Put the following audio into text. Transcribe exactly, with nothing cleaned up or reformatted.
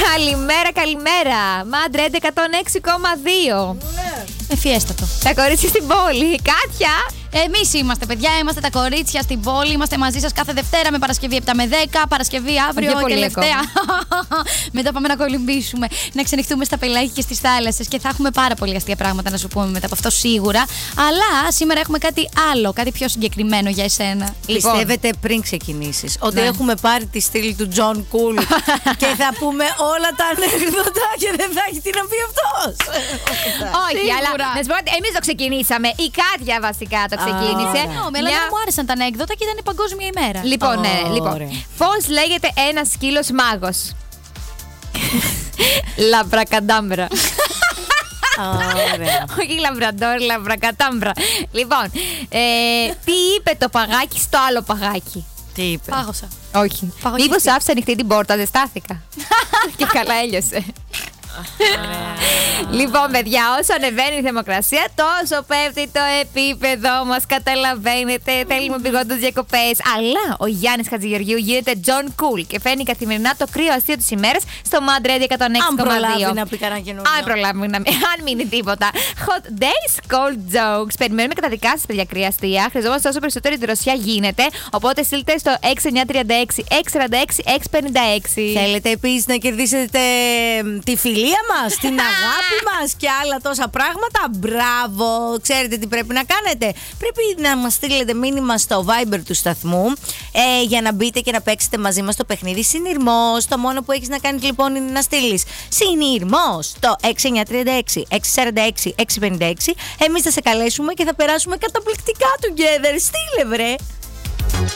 Καλημέρα, καλημέρα. Μάντρεντ εκατόν έξι κόμμα δύο. Εφιέστατο. Τα κορίτσια στην πόλη. Κάτια. Εμείς είμαστε, παιδιά, είμαστε τα κορίτσια στην πόλη. Είμαστε μαζί σας κάθε Δευτέρα με Παρασκευή επτά με δέκα. Παρασκευή αύριο, τελευταία. Μετά πάμε να κολυμπήσουμε, να ξενυχτούμε στα πελάγια και στις θάλασσες. Και θα έχουμε πάρα πολύ αστεία πράγματα να σου πούμε μετά από αυτό σίγουρα. Αλλά σήμερα έχουμε κάτι άλλο, κάτι πιο συγκεκριμένο για εσένα. Πιστεύετε πριν ξεκινήσεις ότι ναι. έχουμε πάρει τη στήλη του Τζον Κουλ και θα πούμε όλα τα ανέκδοτα και δεν θα έχει τι να πει αυτός? Όχι, αλλά να σου πω ότι εμείς το ξεκινήσαμε. Η Κάτια βασικά το ξεκίνησε. Oh, με Μια... μου άρεσαν τα ανέκδοτα και ήταν η Παγκόσμια ημέρα. Λοιπόν, oh, ναι, λοιπόν. Πώς λέγεται ένας σκύλος μάγος? Λαμπρακαντάμπρα. Όχι λαμπραντόρ, λαμπρακατάμπρα. Λοιπόν, ε, τι είπε το παγάκι στο άλλο παγάκι? Τι είπε? Πάγωσα. Όχι. Μήπως άφησε ανοιχτή την πόρτα, δεν στάθηκα. Και καλά έλειωσε. Λοιπόν, παιδιά, όσο ανεβαίνει η θερμοκρασία, τόσο πέφτει το επίπεδο μας. Καταλαβαίνετε, θέλουμε πηγόντως διακοπές. Αλλά ο Γιάννης Χατζηγεωργίου γίνεται John Cool και φέρνει καθημερινά το κρύο αστείο της ημέρας στο Mad Radio εκατόν έξι κόμμα δύο. Αν προλάβει να πει κανένα καινούριο. Αν προλάβει να πει, αν μείνει τίποτα. Hot Days, Cold Jokes. Περιμένουμε και τα δικά σας, παιδιά, κρύα αστεία. Χρειαζόμαστε όσο περισσότερη δροσιά γίνεται. Οπότε στείλτε στο έξι εννιά τρία έξι έξι τέσσερα έξι έξι πέντε έξι. Θέλετε επίσης να κερδίσετε τη φιλία μας, την αγάπη μας και άλλα τόσα πράγματα? Μπράβο! Ξέρετε τι πρέπει να κάνετε? Πρέπει να μας στείλετε μήνυμα στο Viber του σταθμού ε, για να μπείτε και να παίξετε μαζί μας το παιχνίδι Συνειρμός. Το μόνο που έχεις να κάνεις λοιπόν είναι να στείλεις Συνειρμός το έξι εννιά τρία έξι έξι τέσσερα έξι έξι πέντε έξι. Εμείς θα σε καλέσουμε και θα περάσουμε καταπληκτικά together. Στείλε βρε!